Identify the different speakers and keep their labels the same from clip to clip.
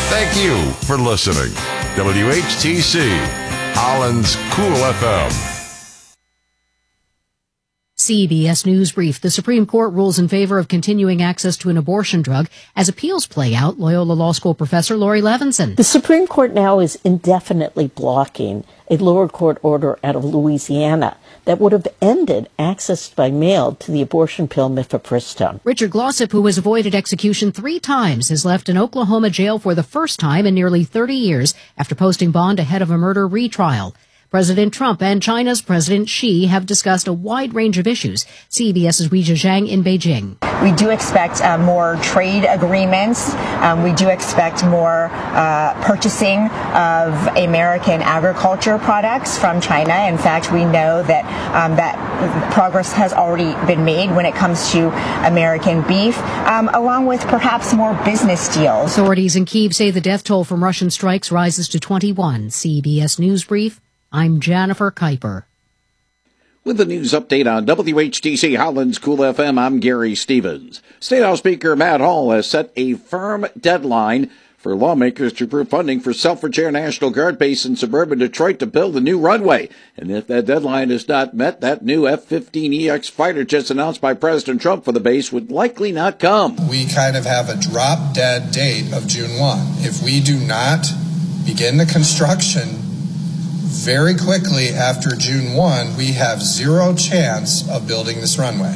Speaker 1: Thank you for listening. WHTC, Holland's Cool FM.
Speaker 2: CBS News Brief. The Supreme Court rules in favor of continuing access to an abortion drug as appeals play out. Loyola Law School professor Laurie Levinson.
Speaker 3: The Supreme Court now is indefinitely blocking a lower court order out of Louisiana that would have ended access by mail to the abortion pill mifepristone.
Speaker 2: Richard Glossip, who has avoided execution 3 times, has left an Oklahoma jail for the first time in nearly 30 years after posting bond ahead of a murder retrial. President Trump and China's President Xi have discussed a wide range of issues. CBS's Weijia Zhang in Beijing.
Speaker 4: We do expect more trade agreements. We do expect more purchasing of American agriculture products from China. In fact, we know that that progress has already been made when it comes to American beef, along with perhaps more business deals.
Speaker 2: Authorities in Kyiv say the death toll from Russian strikes rises to 21. CBS News Brief. I'm Jennifer Kuiper.
Speaker 5: With the news update on WHTC Holland's Cool FM, I'm Gary Stevens. State House Speaker Matt Hall has set a firm deadline for lawmakers to approve funding for Selfridge Air National Guard Base in suburban Detroit to build a new runway. And if that deadline is not met, that new F-15EX fighter just announced by President Trump for the base would likely not come.
Speaker 6: We kind of have a drop-dead date of June 1. If we do not begin the construction very quickly after June 1, we have zero chance of building this runway.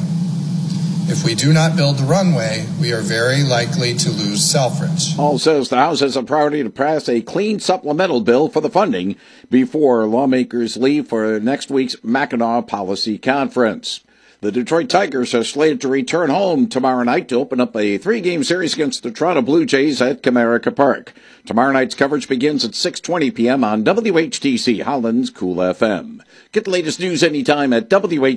Speaker 6: If we do not build the runway, we are very likely to lose Selfridge.
Speaker 5: Hall says the House has a priority to pass a clean supplemental bill for the funding before lawmakers leave for next week's Mackinac Policy Conference. The Detroit Tigers are slated to return home tomorrow night to open up a 3-game series against the Toronto Blue Jays at Comerica Park. Tomorrow night's coverage begins at 6:20 p.m. on WHTC Holland's Cool FM. Get the latest news anytime at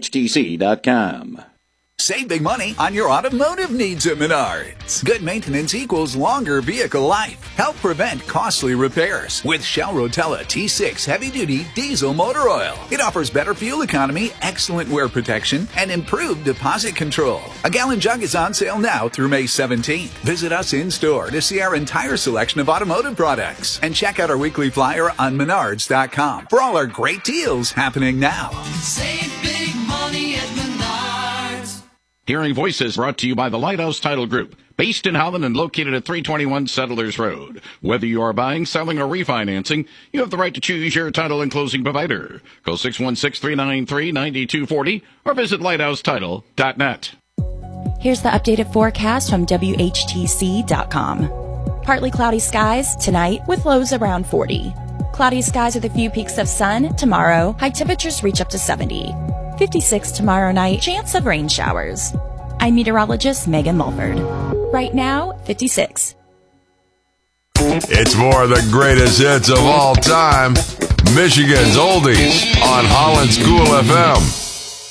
Speaker 5: WHTC.com.
Speaker 7: Save big money on your automotive needs at Menards. Good maintenance equals longer vehicle life. Help prevent costly repairs with Shell Rotella T6 heavy-duty diesel motor oil. It offers better fuel economy, excellent wear protection, and improved deposit control. A gallon jug is on sale now through May 17th. Visit us in-store to see our entire selection of automotive products. And check out our weekly flyer on Menards.com for all our great deals happening now.
Speaker 8: Save big money at Menards.
Speaker 1: Hearing Voices brought to you by the Lighthouse Title Group, based in Holland and located at 321 Settlers Road. Whether you are buying, selling, or refinancing, you have the right to choose your title and closing provider. Call 616-393-9240 or visit lighthousetitle.net.
Speaker 9: Here's the updated forecast from WHTC.com. Partly cloudy skies tonight with lows around 40. Cloudy skies with a few peaks of sun tomorrow. High temperatures reach up to 70. 56 tomorrow night, chance of rain showers. I'm meteorologist Megan Mulford. Right now, 56.
Speaker 1: It's more of the greatest hits of all time. Michigan's Oldies on Holland's Cool FM.